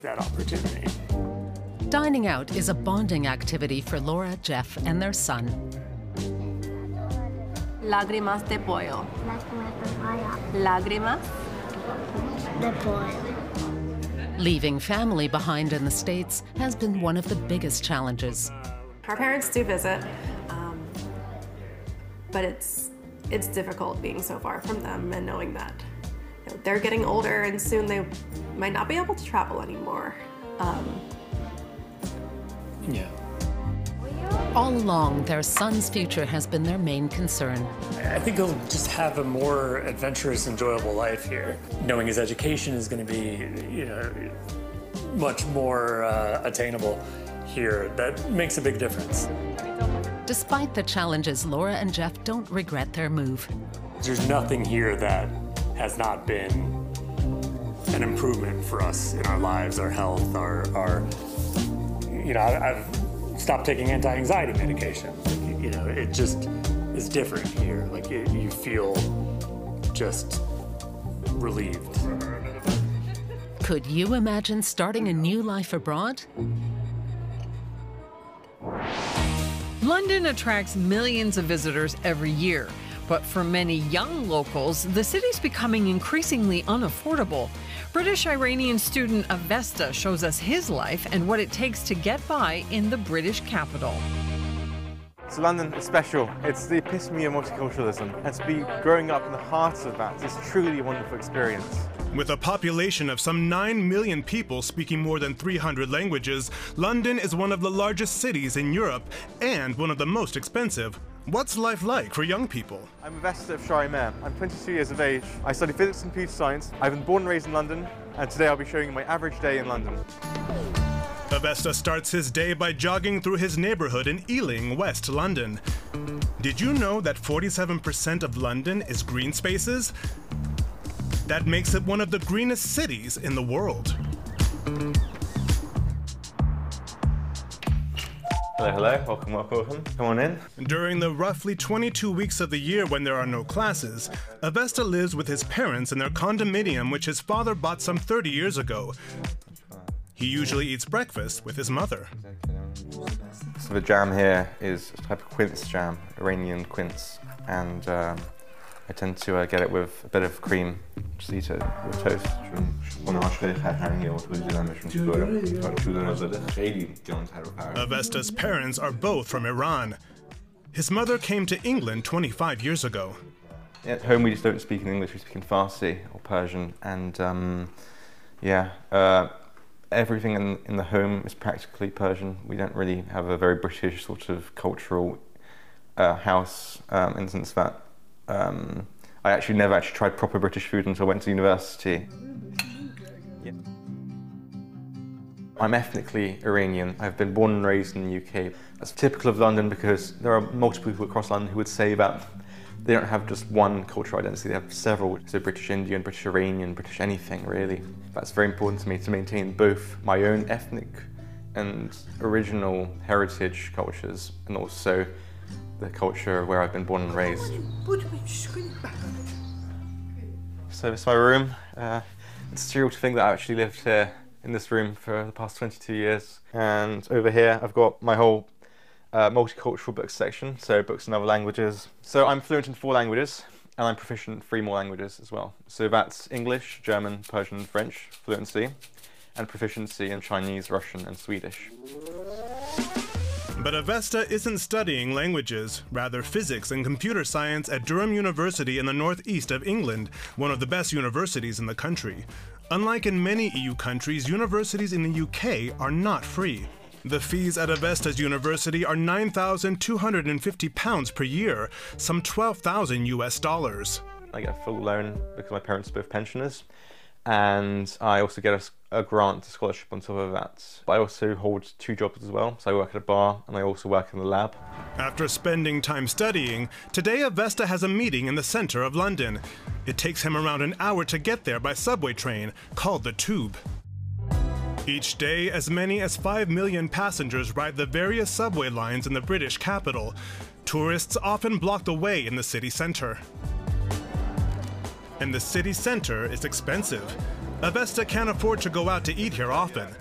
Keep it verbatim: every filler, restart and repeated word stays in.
that opportunity. Dining out is a bonding activity for Laura, Jeff, and their son. Lágrimas de pollo. Lágrimas de pollo. Leaving family behind in the States has been one of the biggest challenges. Our parents do visit, um, but it's it's difficult being so far from them and knowing that you know, they're getting older and soon they might not be able to travel anymore. Um, yeah. All along, their son's future has been their main concern. I think he'll just have a more adventurous, enjoyable life here, knowing his education is going to be, you know, much more uh, attainable here. That makes a big difference. Despite the challenges, Laura and Jeff don't regret their move. There's nothing here that has not been an improvement for us in our lives, our health, our, our you know, I've stopped taking anti-anxiety medication. Like, you know, it just is different here. Like, it, you feel just relieved. Could you imagine starting a new life abroad? London attracts millions of visitors every year, but for many young locals, the city's becoming increasingly unaffordable. British-Iranian student Avesta shows us his life and what it takes to get by in the British capital. So London is special. It's the epitome of multiculturalism, and to be growing up in the heart of that is truly a wonderful experience. With a population of some nine million people speaking more than three hundred languages, London is one of the largest cities in Europe and one of the most expensive. What's life like for young people? I'm Avesta of Shire Mare. I'm twenty-two years of age. I study physics and computer science. I've been born and raised in London, and today I'll be showing you my average day in London. Avesta starts his day by jogging through his neighborhood in Ealing, West London. Did you know that forty-seven percent of London is green spaces? That makes it one of the greenest cities in the world. Hello, hello, welcome, welcome, welcome. Come on in. During the roughly twenty-two weeks of the year when there are no classes, Avesta lives with his parents in their condominium, which his father bought some thirty years ago. He usually eats breakfast with his mother. So the jam here is a type of quince jam, Iranian quince, and um, I tend to uh, get it with a bit of cream, just eat it with toast. Avesta's parents are both from Iran. His mother came to England twenty-five years ago. At home we just don't speak in English, we speak in Farsi or Persian, and um, yeah, uh, everything in, in the home is practically Persian. We don't really have a very British sort of cultural uh, house um, in the sense that Um, I actually never actually tried proper British food until I went to university. Yeah. I'm ethnically Iranian. I've been born and raised in the U K. That's typical of London because there are multiple people across London who would say that they don't have just one cultural identity, they have several. So British Indian, British Iranian, British anything really. That's very important to me to maintain both my own ethnic and original heritage cultures and also the culture where I've been born and raised. So this is my room. Uh, it's surreal to think that I actually lived here in this room for the past twenty-two years. And over here I've got my whole uh, multicultural books section, so books in other languages. So I'm fluent in four languages, and I'm proficient in three more languages as well. So that's English, German, Persian, and French, fluency, and proficiency in Chinese, Russian, and Swedish. But Avesta isn't studying languages, rather physics and computer science at Durham University in the northeast of England, one of the best universities in the country. Unlike in many E U countries, universities in the U K are not free. The fees at Avesta's university are nine thousand two hundred fifty pounds per year, some twelve thousand U S dollars. I get a full loan because my parents are both pensioners, and I also get a, a grant, a scholarship on top of that. But I also hold two jobs as well, so I work at a bar and I also work in the lab. After spending time studying, today Avesta has a meeting in the center of London. It takes him around an hour to get there by subway train, called the Tube. Each day, as many as five million passengers ride the various subway lines in the British capital. Tourists often block the way in the city center. And the city center is expensive. Avesta can't afford to go out to eat here often,